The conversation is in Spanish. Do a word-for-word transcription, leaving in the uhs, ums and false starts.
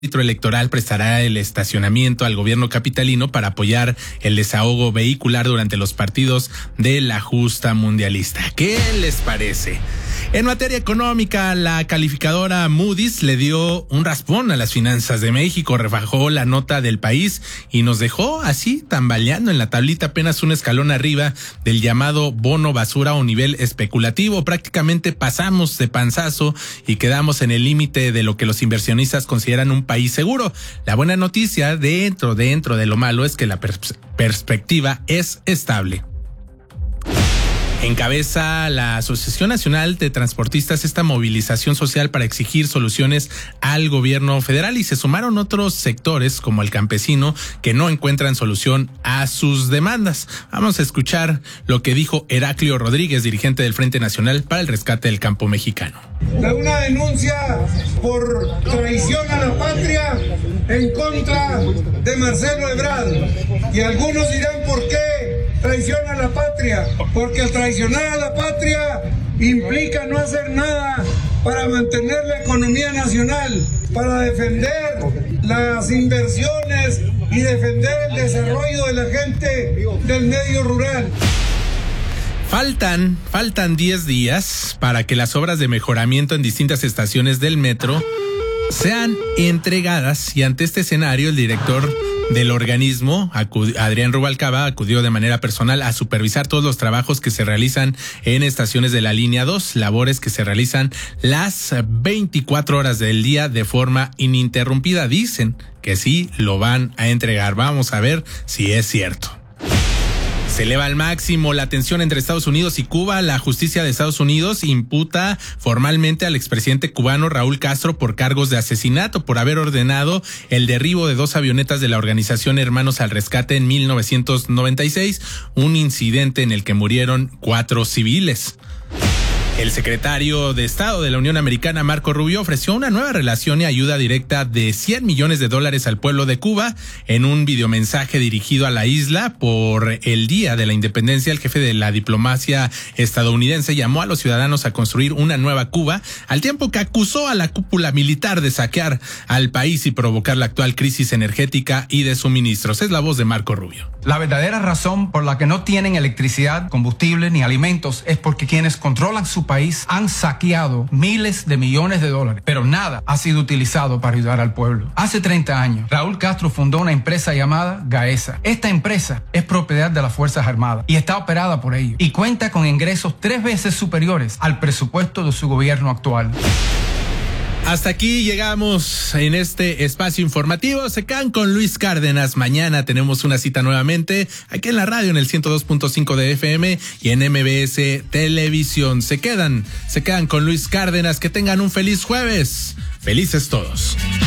Electoral prestará el estacionamiento al gobierno capitalino para apoyar el desahogo vehicular durante los partidos de la justa mundialista. ¿Qué les parece? En materia económica, la calificadora Moody's le dio un raspón a las finanzas de México, rebajó la nota del país y nos dejó así tambaleando en la tablita, apenas un escalón arriba del llamado bono basura o nivel especulativo. Prácticamente pasamos de panzazo y quedamos en el límite de lo que los inversionistas consideran un país seguro. La buena noticia dentro, dentro de lo malo es que la pers- perspectiva es estable. Encabeza la Asociación Nacional de Transportistas esta movilización social para exigir soluciones al gobierno federal y se sumaron otros sectores como el campesino que no encuentran solución a sus demandas. Vamos a escuchar lo que dijo Heraclio Rodríguez, dirigente del Frente Nacional para el Rescate del Campo Mexicano. Una denuncia por traición a la patria en contra de Marcelo Ebrard. Y algunos dirán por qué traiciona a la patria, porque al traicionar a la patria implica no hacer nada para mantener la economía nacional, para defender las inversiones y defender el desarrollo de la gente del medio rural. Faltan, faltan diez días para que las obras de mejoramiento en distintas estaciones del metro sean entregadas y ante este escenario el director del organismo, Adrián Rubalcaba, acudió de manera personal a supervisar todos los trabajos que se realizan en estaciones de la línea dos, labores que se realizan las veinticuatro horas del día de forma ininterrumpida. Dicen que sí lo van a entregar. Vamos a ver si es cierto. Se eleva al máximo la tensión entre Estados Unidos y Cuba. La justicia de Estados Unidos imputa formalmente al expresidente cubano Raúl Castro por cargos de asesinato por haber ordenado el derribo de dos avionetas de la organización Hermanos al Rescate en mil novecientos noventa y seis, un incidente en el que murieron cuatro civiles. El secretario de Estado de la Unión Americana, Marco Rubio, ofreció una nueva relación y ayuda directa de cien millones de dólares al pueblo de Cuba. En un videomensaje dirigido a la isla por el Día de la Independencia, el jefe de la diplomacia estadounidense llamó a los ciudadanos a construir una nueva Cuba, al tiempo que acusó a la cúpula militar de saquear al país y provocar la actual crisis energética y de suministros. Es la voz de Marco Rubio. La verdadera razón por la que no tienen electricidad, combustible ni alimentos es porque quienes controlan su país han saqueado miles de millones de dólares, pero nada ha sido utilizado para ayudar al pueblo. Hace treinta años, Raúl Castro fundó una empresa llamada Gaesa. Esta empresa es propiedad de las Fuerzas Armadas y está operada por ellos y cuenta con ingresos tres veces superiores al presupuesto de su gobierno actual. Hasta aquí llegamos en este espacio informativo. Se quedan con Luis Cárdenas. Mañana tenemos una cita nuevamente aquí en la radio en el ciento dos punto cinco de F M y en M B S Televisión. Se quedan, se quedan con Luis Cárdenas. Que tengan un feliz jueves. Felices todos.